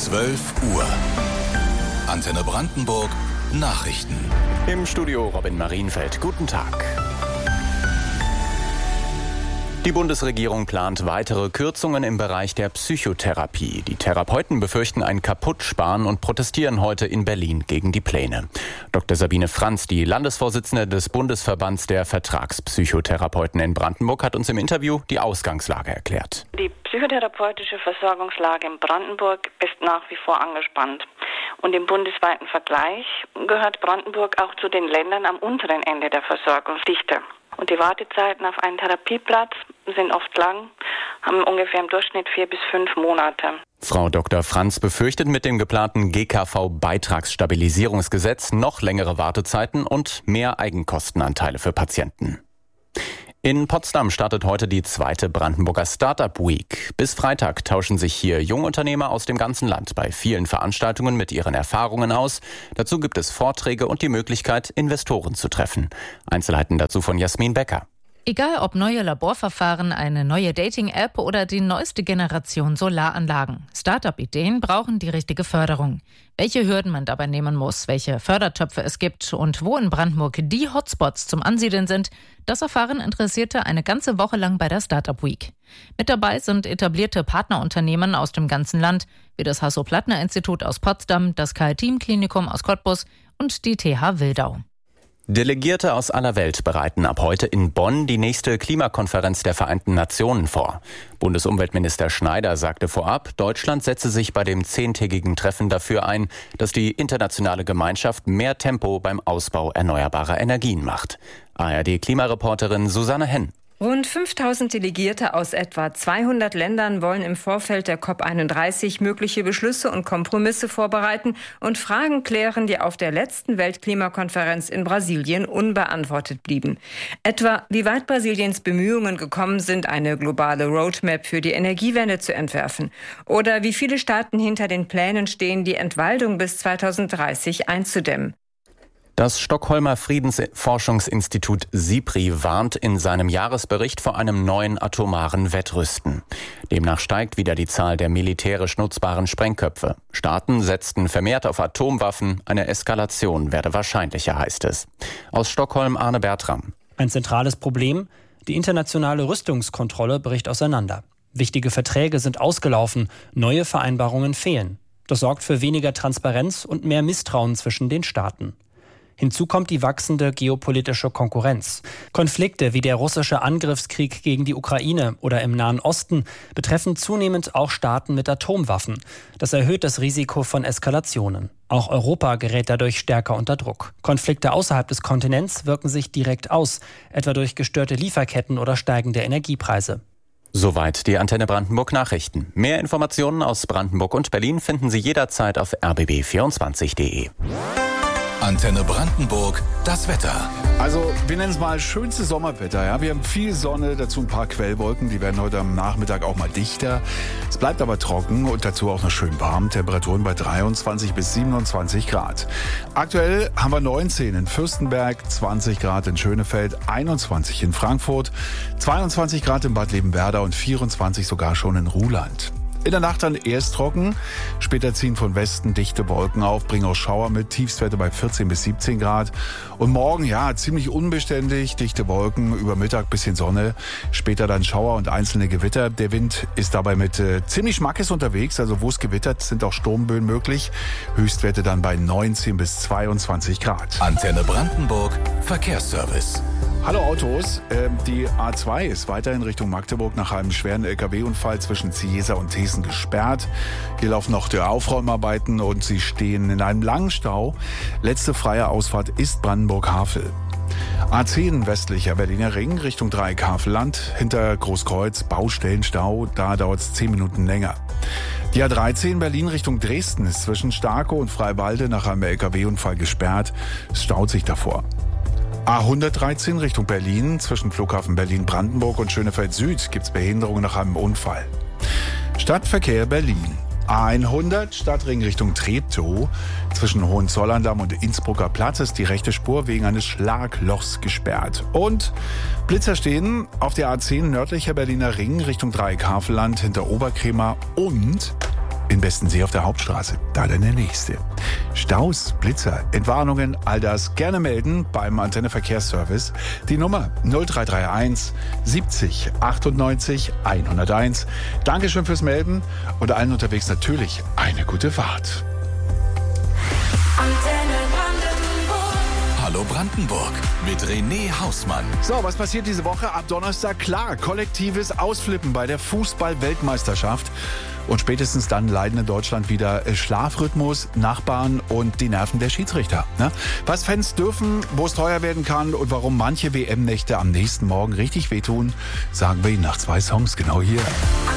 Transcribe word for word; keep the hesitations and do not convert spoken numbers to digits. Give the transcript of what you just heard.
zwölf Uhr. Antenne Brandenburg Nachrichten. Im Studio Robin Marienfeld. Guten Tag. Die Bundesregierung plant weitere Kürzungen im Bereich der Psychotherapie. Die Therapeuten befürchten ein Kaputtsparen und protestieren heute in Berlin gegen die Pläne. Doktor Sabine Franz, die Landesvorsitzende des Bundesverbands der Vertragspsychotherapeuten in Brandenburg, hat uns im Interview die Ausgangslage erklärt. Die psychotherapeutische Versorgungslage in Brandenburg ist nach wie vor angespannt. Und im bundesweiten Vergleich gehört Brandenburg auch zu den Ländern am unteren Ende der Versorgungsdichte. Und die Wartezeiten auf einen Therapieplatz sind oft lang, haben ungefähr im Durchschnitt vier bis fünf Monate. Frau Doktor Franz befürchtet mit dem geplanten G K V-Beitragsstabilisierungsgesetz noch längere Wartezeiten und mehr Eigenkostenanteile für Patienten. In Potsdam startet heute die zweite Brandenburger Startup Week. Bis Freitag tauschen sich hier Jungunternehmer aus dem ganzen Land bei vielen Veranstaltungen mit ihren Erfahrungen aus. Dazu gibt es Vorträge und die Möglichkeit, Investoren zu treffen. Einzelheiten dazu von Jasmin Becker. Egal ob neue Laborverfahren, eine neue Dating-App oder die neueste Generation Solaranlagen. Start-up-Ideen brauchen die richtige Förderung. Welche Hürden man dabei nehmen muss, welche Fördertöpfe es gibt und wo in Brandenburg die Hotspots zum Ansiedeln sind, das erfahren Interessierte eine ganze Woche lang bei der Startup Week. Mit dabei sind etablierte Partnerunternehmen aus dem ganzen Land, wie das Hasso-Plattner-Institut aus Potsdam, das K I-Team-Klinikum aus Cottbus und die T H Wildau. Delegierte aus aller Welt bereiten ab heute in Bonn die nächste Klimakonferenz der Vereinten Nationen vor. Bundesumweltminister Schneider sagte vorab, Deutschland setze sich bei dem zehntägigen Treffen dafür ein, dass die internationale Gemeinschaft mehr Tempo beim Ausbau erneuerbarer Energien macht. A R D-Klimareporterin Susanne Henn. Rund fünftausend Delegierte aus etwa zweihundert Ländern wollen im Vorfeld der COP einunddreißig mögliche Beschlüsse und Kompromisse vorbereiten und Fragen klären, die auf der letzten Weltklimakonferenz in Brasilien unbeantwortet blieben. Etwa, wie weit Brasiliens Bemühungen gekommen sind, eine globale Roadmap für die Energiewende zu entwerfen. Oder wie viele Staaten hinter den Plänen stehen, die Entwaldung bis zweitausenddreißig einzudämmen. Das Stockholmer Friedensforschungsinstitut SIPRI warnt in seinem Jahresbericht vor einem neuen atomaren Wettrüsten. Demnach steigt wieder die Zahl der militärisch nutzbaren Sprengköpfe. Staaten setzten vermehrt auf Atomwaffen. Eine Eskalation werde wahrscheinlicher, heißt es. Aus Stockholm Arne Bertram. Ein zentrales Problem: die internationale Rüstungskontrolle bricht auseinander. Wichtige Verträge sind ausgelaufen, neue Vereinbarungen fehlen. Das sorgt für weniger Transparenz und mehr Misstrauen zwischen den Staaten. Hinzu kommt die wachsende geopolitische Konkurrenz. Konflikte wie der russische Angriffskrieg gegen die Ukraine oder im Nahen Osten betreffen zunehmend auch Staaten mit Atomwaffen. Das erhöht das Risiko von Eskalationen. Auch Europa gerät dadurch stärker unter Druck. Konflikte außerhalb des Kontinents wirken sich direkt aus, etwa durch gestörte Lieferketten oder steigende Energiepreise. Soweit die Antenne Brandenburg Nachrichten. Mehr Informationen aus Brandenburg und Berlin finden Sie jederzeit auf r b b vierundzwanzig punkt d e. Antenne Brandenburg, das Wetter. Also wir nennen es mal schönste Sommerwetter. Ja? Wir haben viel Sonne, dazu ein paar Quellwolken. Die werden heute am Nachmittag auch mal dichter. Es bleibt aber trocken und dazu auch noch schön warm. Temperaturen bei dreiundzwanzig bis siebenundzwanzig Grad. Aktuell haben wir neunzehn in Fürstenberg, zwanzig Grad in Schönefeld, einundzwanzig in Frankfurt, zweiundzwanzig Grad in Bad Liebenwerda und vierundzwanzig sogar schon in Ruhland. In der Nacht dann erst trocken, später ziehen von Westen dichte Wolken auf, bringen auch Schauer mit, Tiefstwerte bei vierzehn bis siebzehn Grad. Und morgen, ja, ziemlich unbeständig, dichte Wolken, über Mittag bisschen Sonne, später dann Schauer und einzelne Gewitter. Der Wind ist dabei mit äh, ziemlich schmackes unterwegs, also wo es gewittert, sind auch Sturmböen möglich. Höchstwerte dann bei neunzehn bis zweiundzwanzig Grad. Antenne Brandenburg, Verkehrsservice. Hallo Autos, ähm, die A zwei ist weiterhin Richtung Magdeburg nach einem schweren L K W-Unfall zwischen Ciesa und Thesen gesperrt. Hier laufen noch die Aufräumarbeiten und sie stehen in einem langen Stau. Letzte freie Ausfahrt ist Brandenburg-Havel. A zehn westlicher Berliner Ring Richtung Dreieck-Havelland. Hinter Großkreuz Baustellenstau, da dauert es zehn Minuten länger. Die A dreizehn Berlin Richtung Dresden ist zwischen Starkow und Freiwalde nach einem L K W-Unfall gesperrt. Es staut sich davor. A hundertdreizehn Richtung Berlin, zwischen Flughafen Berlin-Brandenburg und Schönefeld Süd gibt es Behinderungen nach einem Unfall. Stadtverkehr Berlin. A hundert Stadtring Richtung Treptow. Zwischen Hohenzollern-Damm und Innsbrucker Platz ist die rechte Spur wegen eines Schlaglochs gesperrt. Und Blitzer stehen auf der A zehn nördlicher Berliner Ring Richtung Dreieck-Havelland hinter Oberkremer und in Bestensee auf der Hauptstraße. Da dann der nächste. Staus, Blitzer, Entwarnungen, all das gerne melden beim Antenne Verkehrsservice. Die Nummer null drei drei eins siebzig achtundneunzig hunderteins. Dankeschön fürs Melden und allen unterwegs natürlich eine gute Fahrt. Hallo Brandenburg mit René Hausmann. So, was passiert diese Woche? Ab Donnerstag, klar, kollektives Ausflippen bei der Fußball-Weltmeisterschaft. Und spätestens dann leiden in Deutschland wieder Schlafrhythmus, Nachbarn und die Nerven der Schiedsrichter. Ne? Was Fans dürfen, wo es teuer werden kann und warum manche W M-Nächte am nächsten Morgen richtig wehtun, sagen wir Ihnen nach zwei Songs genau hier.